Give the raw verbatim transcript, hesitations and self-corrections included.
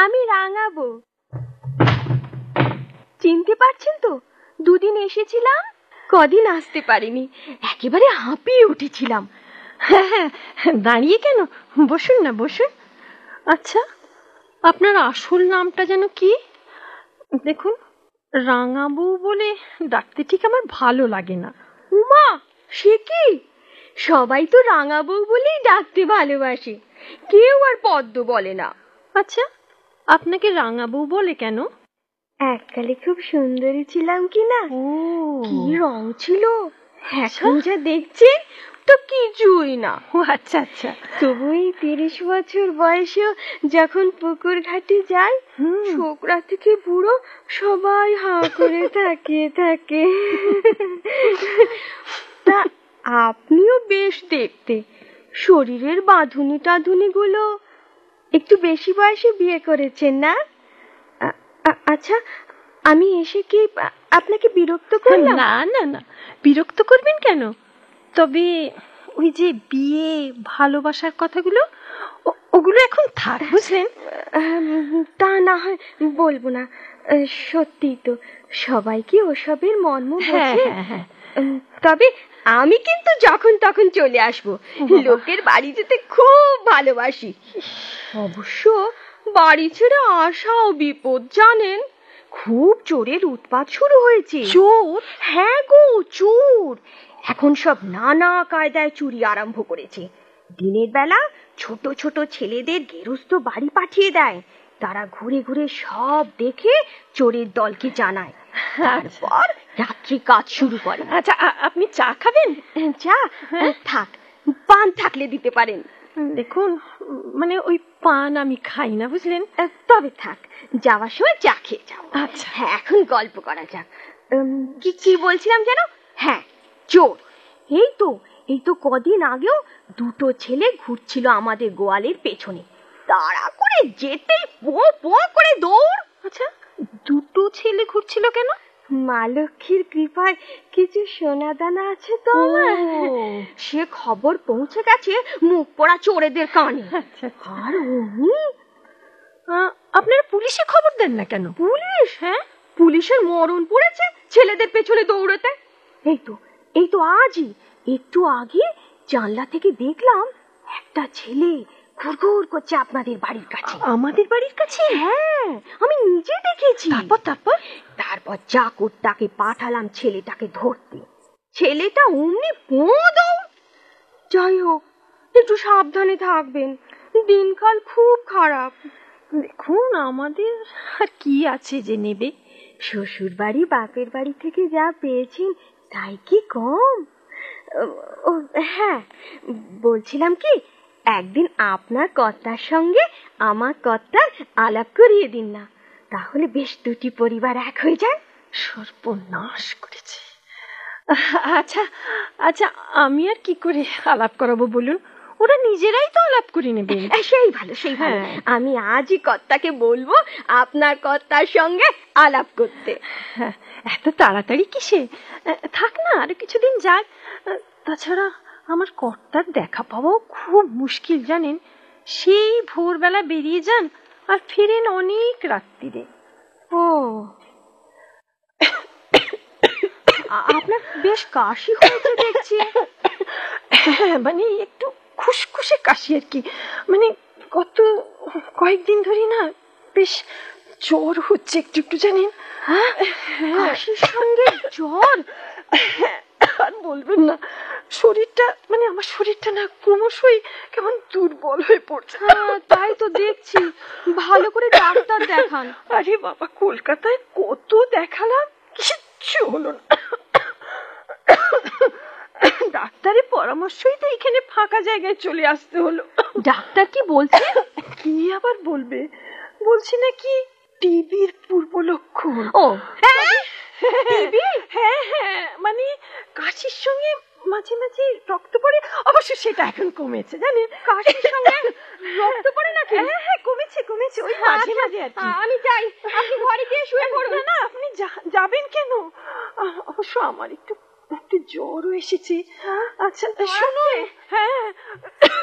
আমি রাঙাবো। চিনতে পারছেন তো? দুদিন এসেছিলাম, কদিন আসতে পারিনি, একেবারে হাঁপিয়ে উঠেছিলাম। হ্যাঁ হ্যাঁ, দাঁড়িয়ে কেন, বসুন না বসুন। আচ্ছা, আপনার আসল নামটা যেন কি? দেখুন, রাঙাবু বলে ডাকতে ঠিক আমার ভালো লাগে না। উমা, সে কি? সবাই তো রাঙাবো বলেই ডাকতে ভালোবাসে, কেউ আর পদ্ম বলে না। আচ্ছা, আপনাকে রাঙাবু বলে কেন? এককালে খুব সুন্দরী ছিলাম কি না? ও, কি রং ছিল, এখন যা দেখছি তো কিছুই না। ও আচ্ছা আচ্ছা। তবু এই তিরিশ বছর বয়সেও যখন পুকুর ঘাটে যাই, ছোকরা থেকে বুড়ো সবাই হাঁ করে তাকিয়ে থাকে। তা আপনিও বেশ দেখতে, শরীরের বাঁধুনি টাধুনি গুলো। একটু বেশি বয়সে বিয়ে করেছেন না? আচ্ছা, আমি এসে কি আপনাকে বিরক্ত করলাম? না না না, বিরক্ত করবেন কেন? তবে ওই যে বিয়ে ভালোবাসার কথাগুলো, ওগুলো এখন থাক, বুঝলেন? তা না হয় বলবো না। সত্যি তো, সবাই কি ওসবের মর্ম বোঝে? তবে আমি কিন্তু যখন তখন চলে আসবো, লোকের বাড়ি যেতে খুব ভালোবাসি। অবশ্য বাড়ি ছেড়ে আসাও বিপদ, জানেন? খুব চোরের উৎপাত শুরু হয়েছে। চোর? হ্যাঁ গো, চোর। এখন সব নানা কায়দায় চুরি আরম্ভ করেছে। দিনের বেলা ছোট ছোট ছেলেদের গেরস্ত বাড়ি পাঠিয়ে দেয়, তারা ঘুরে ঘুরে সব দেখে চোরের দলকে জানায়, তারপর রাত্রি কাজ শুরু করে। আচ্ছা, আপনি চা খাবেন? চা থাক, পান থাকলে দিতে পারেন। দেখুন, মানে ওই পান আমি খাই না, বুঝলেন? তবে থাক, যাওয়ার সময় চা খেয়ে যাও। আচ্ছা, হ্যাঁ, এখন গল্প করা যাক। কি কি বলছিলাম যেন? হ্যাঁ, চোর। এই তো এই তো কদিন আগেও দুটো ছেলে ঘুরছিল আমাদের গোয়ালের পেছনে, তাড়া করে যেতেই পো পো করে দৌড়। আচ্ছা, দুটো ছেলে ঘুরছিল কেন? মা লক্ষ্মীর কৃপায় কিছু সোনা দানা আছে তো আমার, সে খবর পৌঁছে গেছে মুখ পোড়া চোরেদের কানে। আর উনি, আপনারা পুলিশে খবর দেন না কেন? পুলিশ? হ্যাঁ, পুলিশের মরণ পড়েছে ছেলেদের পেছনে দৌড়াতে। এই তো এই তো আজই একটু আগে জানলা থেকে দেখলাম একটা ছেলে ঘুরঘুর করছে আপনাদের বাড়ির কাছে। আমাদের বাড়ির কাছে? হ্যাঁ, আমি নিজে দেখেছি। তারপর তারপর তারপর চাকরটাকে পাঠালাম ছেলেটাকে ধরতে। ছেলেটা অমনি পোঁ দৌড়। যাই হোক, একটু সাবধানে থাকবেন, দিনকাল খুব খারাপ। দেখুন, আমাদের আর কি আছে যে নেবে? শ্বশুর বাড়ি বাপের বাড়ি থেকে যা পেয়েছেন তাই কি কম? ও হ্যাঁ, বলছিলাম কি, একদিন আপনার কর্তার সঙ্গে আমার কর্তার আলাপ করিয়ে দিন না, তাহলে বেশ দুটি পরিবার এক হয়ে যায়। সর্বনাশ করেছে। আচ্ছা আচ্ছা, আমি আর কি করে আলাপ করাবো বলুন? ওরা নিজেরাই তো আলাপ করে নেবে। সেই ভালো, সেই ভালো। আমি আজই কর্তাকে বলবো আপনার কর্তার সঙ্গে আলাপ করতে। এত তাড়াতাড়ি কিসে? থাক না, আরো কিছুদিন যাক। তাছাড়া আমার কর্তার দেখা পাওয়াও খুব মুশকিল, জানেন? সেই ভোরবেলা বেরিয়ে যান আর ফিরেন অনেক রাত্রিরে। ও, আপনার বেশ কাশি হয়েছে দেখছি। মানে একটু খুশখুশে কাশি আর কি। মানে গত কয়েকদিন ধরে না বেশ জ্বর হচ্ছে একটু একটু, জানেন? হ্যাঁ, কাশির সঙ্গে জ্বর? আর বলবেন না, শরীরটা মানে আমার শরীরটা না ক্রমশই কেমন দুর্বল হয়ে পড়ছে। তাই তো দেখছি, ভালো করে ডাক্তার দেখান। আরে বাবা, কলকাতায় কত দেখালাম, কিচ্ছু হলো না। ডাক্তারের পরামর্শই তো এখানে ফাঁকা জায়গায় চলে আসতে হলো। ডাক্তার কি বলছে? কি আবার বলবে, বলছি নাকি টিবির পূর্ব লক্ষণ। ও টিবি? হ্যাঁ হ্যাঁ, মানে কাশির সঙ্গে মাঝে মাঝে রক্ত পড়ে, অবশ্য সেটা এখন কমেছে, জানেন? কাশির সঙ্গে রক্ত পড়ে নাকি? হ্যাঁ হ্যাঁ, কমেছে কমেছে, ওই মাঝে মাঝে আর কি। আমি যাই, আপনি ঘরে গিয়ে শুয়ে পড়বেন। না, আপনি যাবেন কেন? অবশ্য আমার একটু একটু জ্বরও এসেছে। আচ্ছা শুনুন, হ্যাঁ